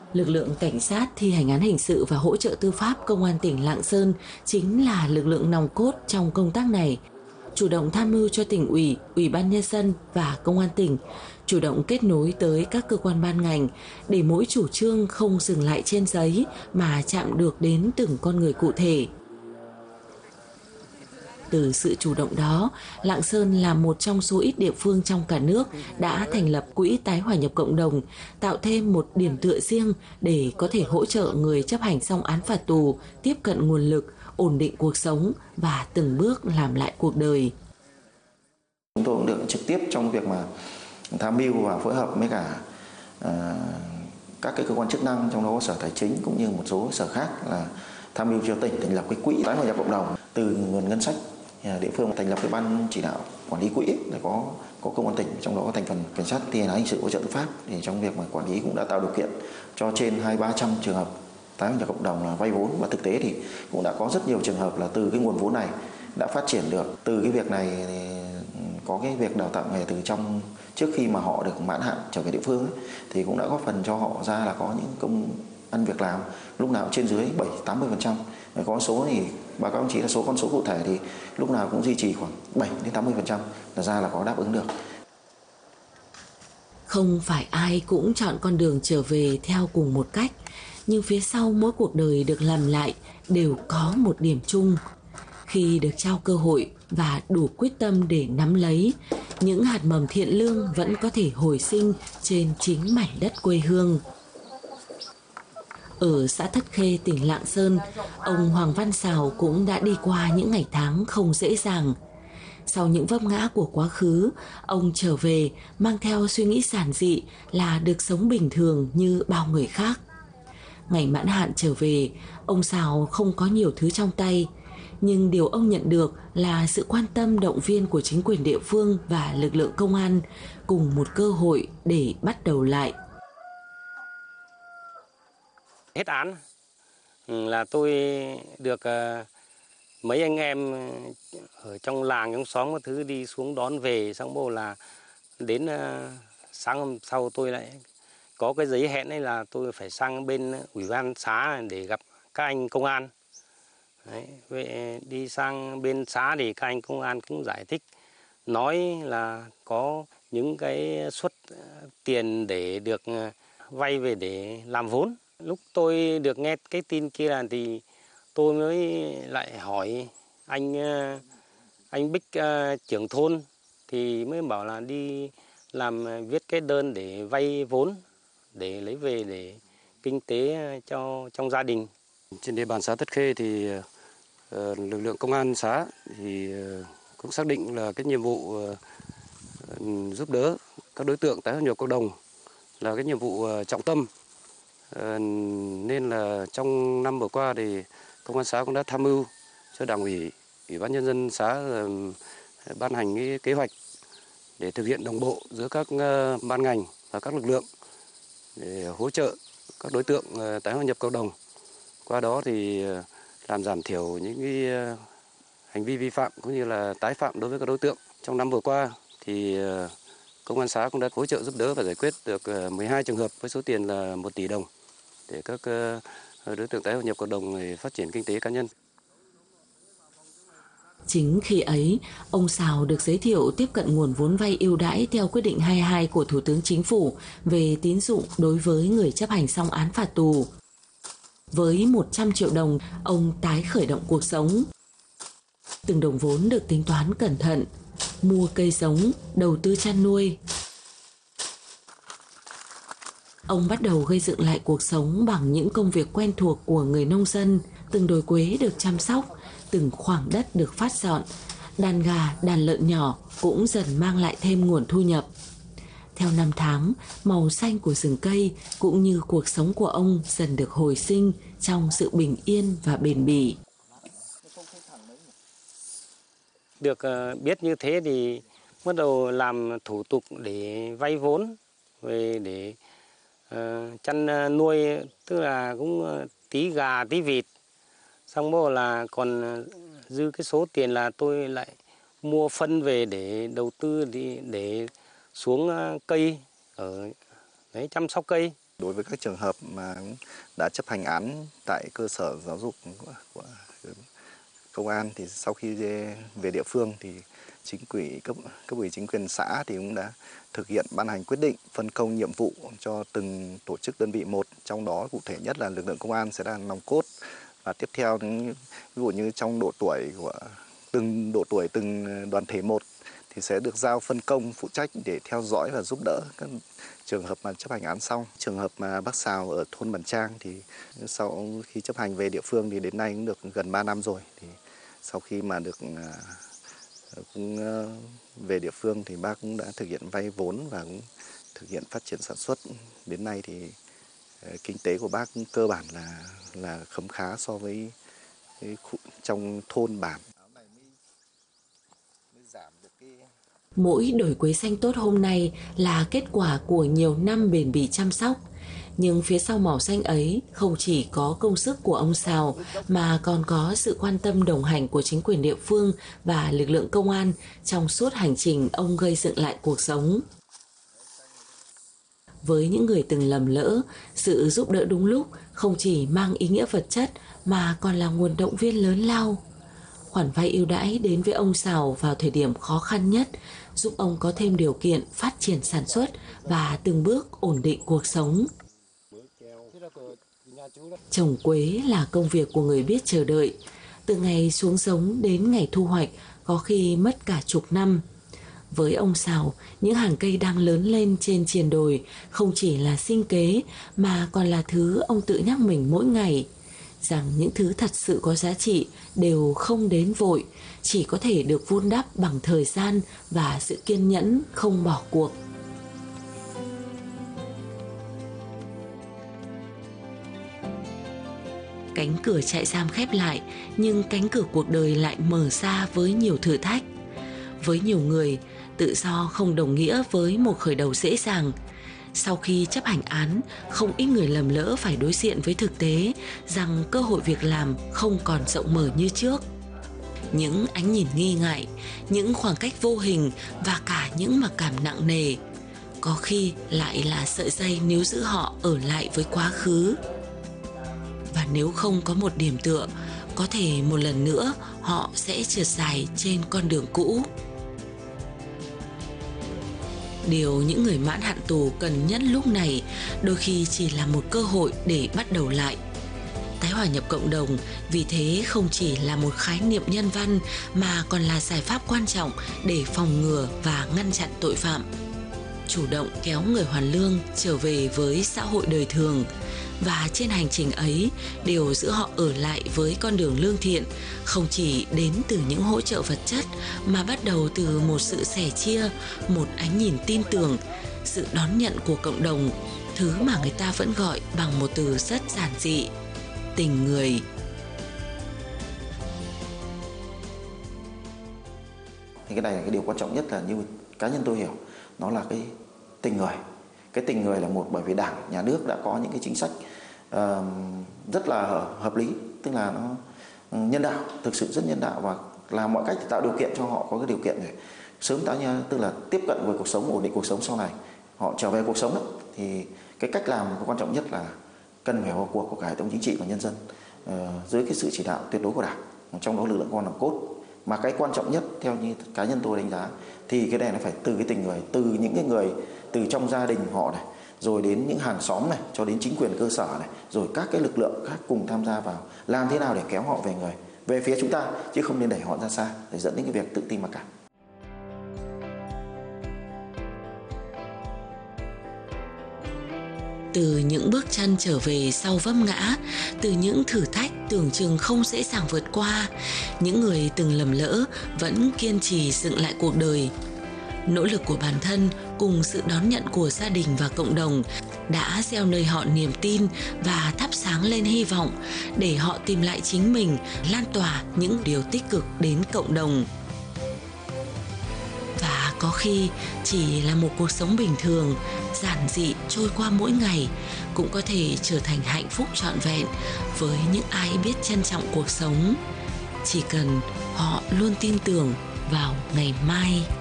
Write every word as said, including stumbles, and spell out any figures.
Lực lượng cảnh sát thi hành án hình sự và hỗ trợ tư pháp Công an tỉnh Lạng Sơn chính là lực lượng nòng cốt trong công tác này, chủ động tham mưu cho tỉnh ủy, ủy ban nhân dân và công an tỉnh, chủ động kết nối tới các cơ quan ban ngành để mỗi chủ trương không dừng lại trên giấy mà chạm được đến từng con người cụ thể. Từ sự chủ động đó, Lạng Sơn là một trong số ít địa phương trong cả nước đã thành lập quỹ tái hòa nhập cộng đồng, tạo thêm một điểm tựa riêng để có thể hỗ trợ người chấp hành xong án phạt tù tiếp cận nguồn lực, ổn định cuộc sống và từng bước làm lại cuộc đời. Chúng tôi cũng được trực tiếp trong việc mà tham mưu và phối hợp với cả uh, các cái cơ quan chức năng, trong đó có Sở Tài chính cũng như một số sở khác, là tham mưu cho tỉnh thành lập cái quỹ tái hòa nhập cộng đồng từ nguồn ngân sách địa phương, thành lập cái ban chỉ đạo quản lý quỹ để có có công an tỉnh, trong đó có thành phần cảnh sát thi hành án hình sự hỗ trợ tư pháp, thì trong việc mà quản lý cũng đã tạo điều kiện cho trên hai ba trăm trường hợp tái hòa nhập cộng đồng là vay vốn, và thực tế thì cũng đã có rất nhiều trường hợp là từ cái nguồn vốn này đã phát triển được. Từ cái việc này thì có cái việc đào tạo nghề từ trong trước khi mà họ được mãn hạn trở về địa phương ấy, thì cũng đã góp phần cho họ ra là có những công ăn việc làm lúc nào trên dưới bảy tám mươi phần trăm. Có số thì báo cáo ông chí là số con số cụ thể thì lúc nào cũng duy trì khoảng bảy đến tám mươi phần trăm là ra là có đáp ứng được. Không phải ai cũng chọn con đường trở về theo cùng một cách, nhưng phía sau mỗi cuộc đời được làm lại đều có một điểm chung. Khi được trao cơ hội và đủ quyết tâm để nắm lấy, những hạt mầm thiện lương vẫn có thể hồi sinh trên chính mảnh đất quê hương. Ở xã Thất Khê, tỉnh Lạng Sơn, ông Hoàng Văn Sào cũng đã đi qua những ngày tháng không dễ dàng. Sau những vấp ngã của quá khứ, ông trở về mang theo suy nghĩ giản dị là được sống bình thường như bao người khác. Ngày mãn hạn trở về, ông Sào không có nhiều thứ trong tay, nhưng điều ông nhận được là sự quan tâm động viên của chính quyền địa phương và lực lượng công an, cùng một cơ hội để bắt đầu lại. Hết án là tôi được mấy anh em ở trong làng, trong xóm các thứ đi xuống đón về, xong rồi là đến sáng hôm sau tôi lại có cái giấy hẹn ấy là tôi phải sang bên ủy ban xã để gặp các anh công an. Đấy, vậy đi sang bên xã thì các anh công an cũng giải thích, nói là có những cái suất tiền để được vay về để làm vốn. Lúc tôi được nghe cái tin kia là thì tôi mới lại hỏi anh anh Bích, uh, trưởng thôn, thì mới bảo là đi làm viết cái đơn để vay vốn để lấy về để kinh tế cho trong gia đình. Trên địa bàn xã Tất Khê thì uh, lực lượng công an xã thì uh, cũng xác định là cái nhiệm vụ uh, giúp đỡ các đối tượng tái hòa nhập cộng đồng là cái nhiệm vụ uh, trọng tâm. Uh, nên là trong năm vừa qua thì công an xã cũng đã tham mưu cho Đảng ủy, Ủy ban nhân dân xã uh, ban hành cái kế hoạch để thực hiện đồng bộ giữa các uh, ban ngành và các lực lượng để hỗ trợ các đối tượng uh, tái hòa nhập cộng đồng. Qua đó thì uh, làm giảm thiểu những cái uh, hành vi vi phạm cũng như là tái phạm đối với các đối tượng. Trong năm vừa qua thì uh, công an xã cũng đã hỗ trợ giúp đỡ và giải quyết được uh, mười hai trường hợp với số tiền là một tỷ đồng để các đối tượng tái hòa nhập cộng đồng phát triển kinh tế cá nhân. Chính khi ấy, ông Sào được giới thiệu tiếp cận nguồn vốn vay ưu đãi theo quyết định hai mươi hai của Thủ tướng Chính phủ về tín dụng đối với người chấp hành xong án phạt tù. Với một trăm triệu đồng, ông tái khởi động cuộc sống. Từng đồng vốn được tính toán cẩn thận, mua cây giống, đầu tư chăn nuôi. Ông bắt đầu gây dựng lại cuộc sống bằng những công việc quen thuộc của người nông dân, từng đồi quế được chăm sóc, từng khoảng đất được phát dọn, đàn gà, đàn lợn nhỏ cũng dần mang lại thêm nguồn thu nhập. Theo năm tháng, màu xanh của rừng cây cũng như cuộc sống của ông dần được hồi sinh trong sự bình yên và bền bỉ. Được biết như thế thì bắt đầu làm thủ tục để vay vốn về để uh, chăn nuôi, tức là cũng tí gà tí vịt. Xong rồi là còn dư cái số tiền là tôi lại mua phân về để đầu tư, để, để xuống cây ở đấy chăm sóc cây. Đối với các trường hợp mà đã chấp hành án tại cơ sở giáo dục của công an thì sau khi về địa phương thì chính quỹ cấp cấp ủy chính quyền xã thì cũng đã thực hiện ban hành quyết định phân công nhiệm vụ cho từng tổ chức đơn vị một, trong đó cụ thể nhất là lực lượng công an sẽ là nòng cốt, và tiếp theo ví dụ như trong độ tuổi của từng độ tuổi từng đoàn thể một thì sẽ được giao phân công phụ trách để theo dõi và giúp đỡ các trường hợp mà chấp hành án xong. Trường hợp mà bác Sào ở thôn Bản Trang thì sau khi chấp hành về địa phương thì đến nay cũng được gần ba năm rồi. Thì sau khi mà được cũng về địa phương thì bác cũng đã thực hiện vay vốn và cũng thực hiện phát triển sản xuất. Đến nay thì kinh tế của bác cũng cơ bản là là khấm khá so với trong thôn bản. Mỗi đồi quế xanh tốt hôm nay là kết quả của nhiều năm bền bỉ chăm sóc. Nhưng phía sau màu xanh ấy không chỉ có công sức của ông Sào mà còn có sự quan tâm đồng hành của chính quyền địa phương và lực lượng công an trong suốt hành trình ông gây dựng lại cuộc sống. Với những người từng lầm lỡ, sự giúp đỡ đúng lúc không chỉ mang ý nghĩa vật chất mà còn là nguồn động viên lớn lao. Khoản vay ưu đãi đến với ông Sào vào thời điểm khó khăn nhất, giúp ông có thêm điều kiện phát triển sản xuất và từng bước ổn định cuộc sống. Trồng quế là công việc của người biết chờ đợi. Từ ngày xuống giống đến ngày thu hoạch có khi mất cả chục năm. Với ông Sào, những hàng cây đang lớn lên trên triền đồi không chỉ là sinh kế mà còn là thứ ông tự nhắc mình mỗi ngày, rằng những thứ thật sự có giá trị đều không đến vội, chỉ có thể được vun đắp bằng thời gian và sự kiên nhẫn không bỏ cuộc. Cánh cửa trại giam khép lại, nhưng cánh cửa cuộc đời lại mở ra với nhiều thử thách. Với nhiều người, tự do không đồng nghĩa với một khởi đầu dễ dàng. Sau khi chấp hành án, không ít người lầm lỡ phải đối diện với thực tế rằng cơ hội việc làm không còn rộng mở như trước. Những ánh nhìn nghi ngại, những khoảng cách vô hình và cả những mặc cảm nặng nề, có khi lại là sợi dây níu giữ họ ở lại với quá khứ. Và nếu không có một điểm tựa, có thể một lần nữa họ sẽ trượt dài trên con đường cũ. Điều những người mãn hạn tù cần nhất lúc này đôi khi chỉ là một cơ hội để bắt đầu lại. Tái hòa nhập cộng đồng vì thế không chỉ là một khái niệm nhân văn mà còn là giải pháp quan trọng để phòng ngừa và ngăn chặn tội phạm. Chủ động kéo người hoàn lương trở về với xã hội đời thường. Và trên hành trình ấy, điều giữ họ ở lại với con đường lương thiện không chỉ đến từ những hỗ trợ vật chất mà bắt đầu từ một sự sẻ chia, một ánh nhìn tin tưởng, sự đón nhận của cộng đồng, thứ mà người ta vẫn gọi bằng một từ rất giản dị: tình người. Thì cái này là cái điều quan trọng nhất, là như cá nhân tôi hiểu, nó là cái tình người. Cái tình người là một, bởi vì Đảng, Nhà nước đã có những cái chính sách uh, rất là hợp lý, tức là nó nhân đạo, thực sự rất nhân đạo, và làm mọi cách để tạo điều kiện cho họ có cái điều kiện để sớm tái nha, tức là tiếp cận với cuộc sống, ổn định cuộc sống sau này, họ trở về cuộc sống ấy. Thì cái cách làm quan trọng nhất là cần phải vào cuộc của cả hệ thống chính trị và nhân dân uh, dưới cái sự chỉ đạo tuyệt đối của Đảng, trong đó lực lượng công an nòng cốt. Mà cái quan trọng nhất theo như cá nhân tôi đánh giá thì cái này nó phải từ cái tình người, từ những cái người từ trong gia đình họ này, rồi đến những hàng xóm này, cho đến chính quyền cơ sở này, rồi các cái lực lượng khác cùng tham gia vào, làm thế nào để kéo họ về người, về phía chúng ta, chứ không nên đẩy họ ra xa để dẫn đến cái việc tự ti mặc cảm. Từ những bước chân trở về sau vấp ngã, từ những thử thách tưởng chừng không dễ dàng vượt qua, những người từng lầm lỡ vẫn kiên trì dựng lại cuộc đời. Nỗ lực của bản thân cùng sự đón nhận của gia đình và cộng đồng đã gieo nơi họ niềm tin và thắp sáng lên hy vọng để họ tìm lại chính mình, lan tỏa những điều tích cực đến cộng đồng. Và có khi chỉ là một cuộc sống bình thường, giản dị trôi qua mỗi ngày cũng có thể trở thành hạnh phúc trọn vẹn với những ai biết trân trọng cuộc sống. Chỉ cần họ luôn tin tưởng vào ngày mai.